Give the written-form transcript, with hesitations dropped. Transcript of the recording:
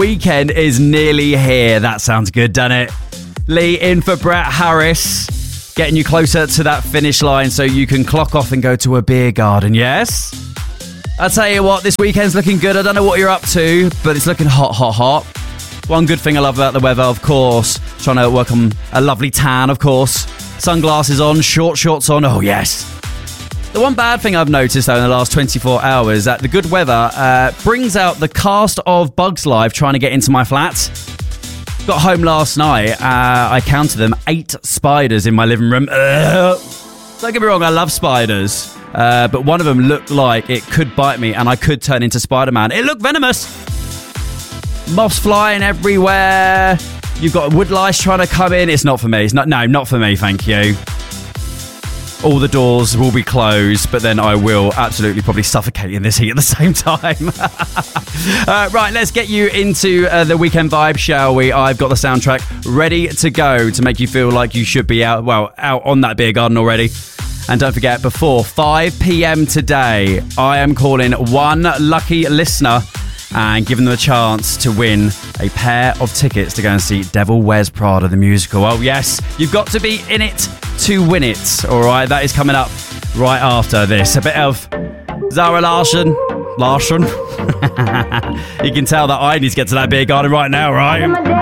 Weekend is nearly here. That sounds good, doesn't it? Lee in for Brett Harris, getting you closer to that finish line so you can clock off and go to a beer garden, yes? I'll tell you what, this weekend's looking good. I don't know what you're up to, but it's looking hot, hot, hot. One good thing I love about the weather, of course, trying to work on a lovely tan, of course. Sunglasses on, short shorts on, oh yes. The one bad thing I've noticed, though, in the last 24 hours is that the good weather brings out the cast of Bugs Life trying to get into my flat. Got home last night, I counted them, 8 spiders in my living room. Don't get me wrong, I love spiders. But one of them looked like it could bite me and I could turn into Spider-Man. It looked venomous. Moths flying everywhere. You've got wood lice trying to come in. It's not for me. Not for me, thank you. All the doors will be closed, but then I will absolutely probably suffocate in this heat at the same time. Right, let's get you into the weekend vibe, shall we? I've got the soundtrack ready to go to make you feel like you should be out on that beer garden already. And don't forget, before 5 p.m. today, I am calling one lucky listener and giving them a chance to win a pair of tickets to go and see Devil Wears Prada, the musical. Oh, yes, you've got to be in it to win it. All right, that is coming up right after this. A bit of Zara Larsson. You can tell that I need to get to that beer garden right now, right?